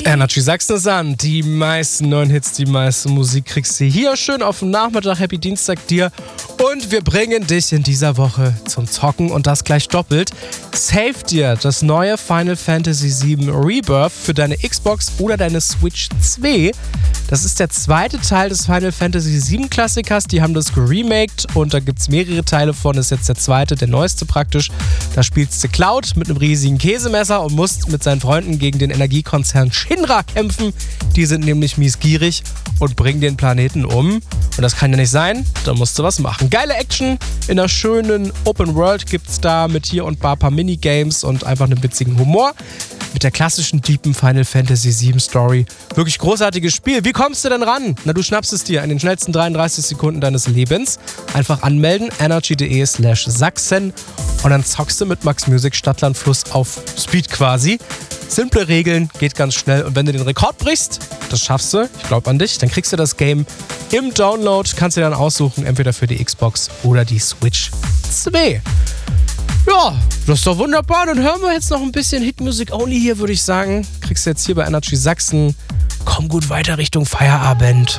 Energy Sachsen ist an. Die meisten neuen Hits, die meiste Musik kriegst du hier schön auf dem Nachmittag. Happy Dienstag dir. Und wir bringen dich in dieser Woche zum Zocken und das gleich doppelt. Save dir das neue Final Fantasy VII Rebirth für deine Xbox oder deine Switch 2. Das ist der zweite Teil des Final Fantasy VII Klassikers. Die haben das geremaked und da gibt es mehrere Teile von. Das ist jetzt der zweite, der neueste praktisch. Da spielst du Cloud mit einem riesigen Käsemesser und musst mit seinen Freunden gegen den Energiekonzern Shinra kämpfen. Die sind nämlich miesgierig und bringen den Planeten um. Und das kann ja nicht sein, da musst du was machen. Geile Action in einer schönen Open World gibt's da mit hier und paar Minigames und einfach einem witzigen Humor. Mit der klassischen deepen Final Fantasy VII Story. Wirklich großartiges Spiel. Wie kommst du denn ran? Na, du schnappst es dir in den schnellsten 33 Sekunden deines Lebens. Einfach anmelden, energy.de/Sachsen und dann zockst du mit Max Music Stadtland Fluss auf Speed quasi. Simple Regeln, geht ganz schnell und wenn du den Rekord brichst, das schaffst du, ich glaube an dich, dann kriegst du das Game im Download, kannst du dir dann aussuchen, entweder für die Xbox oder die Switch 2. Ja, das ist doch wunderbar, dann hören wir jetzt noch ein bisschen Hitmusik Only hier, würde ich sagen. Kriegst du jetzt hier bei Energy Sachsen. Komm gut weiter Richtung Feierabend.